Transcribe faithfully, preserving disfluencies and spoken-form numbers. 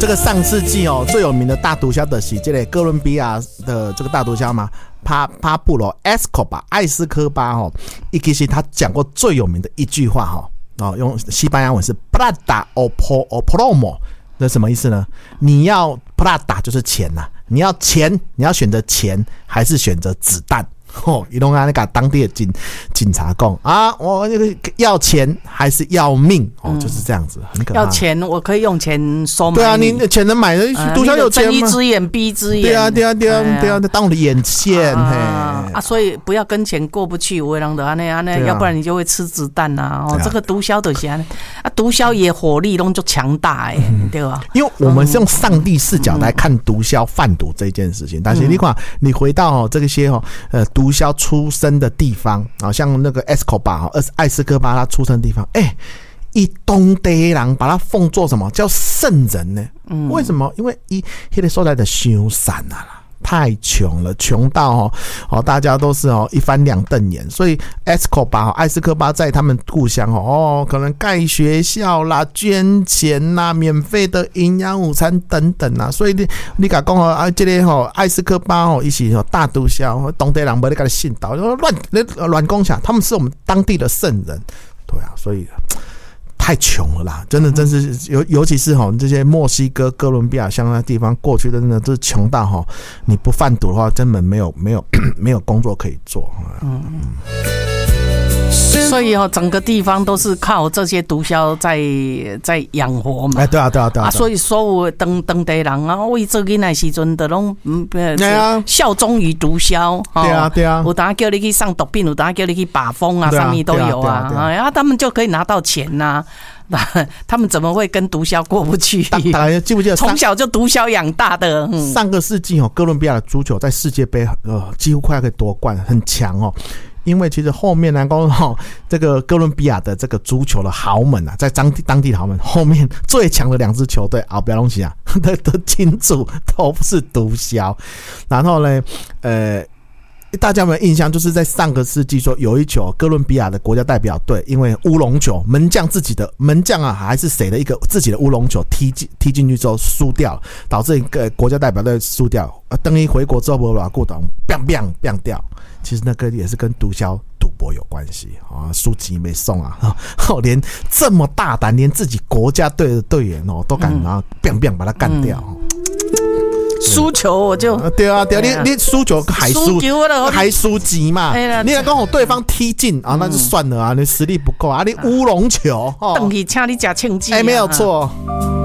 个上世纪哦最有名的大毒枭的是这个哥伦比亚的这个大毒枭嘛，帕帕布罗 Escobar 艾斯科巴哦，其实他讲过最有名的一句话哈哦，用西班牙文是 Plata o plomo， 那什么意思呢？你要 Plata 就是钱呐、啊，你要钱，你要选择钱还是选择子弹？哦，伊拢安尼甲当地的警警察讲啊，我那个要钱还是要命？哦，嗯、就是这样子，很可怕。 要钱，我可以用钱收买你。对啊，你钱能买的，毒枭有钱吗？ 睁一只眼闭一只眼。 对啊，对啊，对啊，对啊，当我的眼线。 啊, 啊，所以不要跟钱过不去，有的人就安尼安尼，要不然你就会吃子弹呐、啊。哦，这个毒枭就是安尼啊，毒枭也火力拢就强大哎、嗯，对吧？ 因为我们是用上帝视角来看毒枭贩毒这件事情，嗯、但是你看，你回到哦这些哦呃毒枭出生的地方啊，像那个 Escobar 哈，艾斯科巴他出生的地方，哎、欸，以当地人把他奉作什么叫圣人呢？嗯，为什么？因为伊那个所在的伤惨啊啦。太穷了，穷到哦哦，大家都是哦一翻两瞪眼，所以 Escobar 艾斯科巴在他们故乡哦哦，可能盖学校啦、捐钱啦、免费的营养午餐等等啦，所以你你甲讲哦啊，这个吼艾斯科巴哦，伊是吼大毒枭，当地人没得给他信道，乱乱讲下，他们是我们当地的圣人，对啊，所以。太穷了啦，真的真是尤尤其是哈这些墨西哥、哥伦比亚相关的地方，过去真的都是穷到哈，你不贩毒的话，根本没有没有没有工作可以做。嗯嗯，所以哦，整个地方都是靠这些毒枭在在养活嘛。 哎，对啊，对啊，对啊。啊所以所有当当地人啊，为做囡仔时阵，都拢嗯，效忠于毒枭。 对啊，对啊。 有当叫你去上毒品，有当叫你去把风啊，上面都有啊。啊，他们就可以拿到钱呐。他们怎么会跟毒枭过不去？ 大家记不记得从小就毒枭养大的？嗯、 上个世纪哦，哥伦比亚的足球在世界杯呃几乎快可以夺冠，很强哦。因为其实后面呢，刚好这个哥伦比亚的这个足球的豪门啊，在当地当地的豪门后面最强的两支球队啊，不要东西啊，的的金主都是毒枭。然后呢，呃。大家有没有印象？就是在上个世纪说有一球哥伦比亚的国家代表队，因为乌龙球门将自己的门将啊，还是谁的一个自己的乌龙球踢进踢进去之后输掉，导致一个国家代表队输掉。啊，等一回国之后不拉过档，biang biang biang掉。其实那个也是跟毒枭赌博有关系啊，输钱没送啊，哦，连这么大胆，连自己国家队的队员哦都敢然后 biang biang 把他干掉。嗯输球我就对啊对啊，你你输球还输还输钱嘛？你若讲对方踢进啊，那就算了啊，你实力不够啊，你乌龙球， 等去请你吃庆记， 哎，没有错。